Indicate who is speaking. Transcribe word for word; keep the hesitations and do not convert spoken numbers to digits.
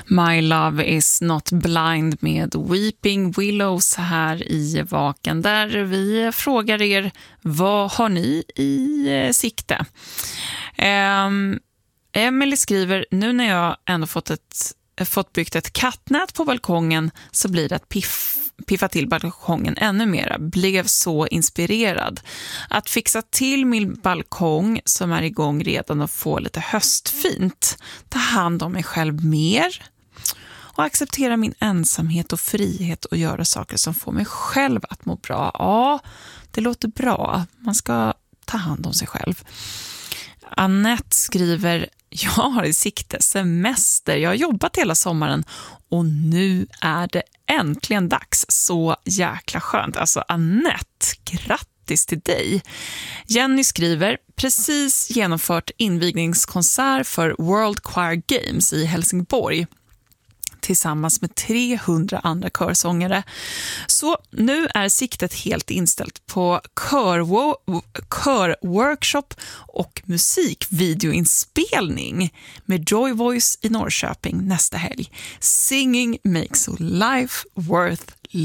Speaker 1: My Love Is Not Blind med Weeping Willows här i Vaken, där vi frågar er, vad har ni i eh, sikte? Um, Emily skriver, nu när jag ändå fått, ett, fått byggt ett kattnät på balkongen så blir det att piff, piffa till balkongen ännu mera. Blev så inspirerad. Att fixa till min balkong som är igång redan och få lite höstfint. Ta hand om mig själv mer. Och acceptera min ensamhet och frihet och göra saker som får mig själv att må bra. Ja, det låter bra. Man ska ta hand om sig själv. Annette skriver, jag har i sikte semester. Jag har jobbat hela sommaren och nu är det äntligen dags. Så jäkla skönt. Alltså Annette, grattis till dig. Jenny skriver, precis genomfört invigningskonsert för World Choir Games i Helsingborg tillsammans med trehundra andra körsångare. Så nu är siktet helt inställt på körwo- körworkshop och musikvideoinspelning med Joy Voice i Norrköping nästa helg. Singing makes life worth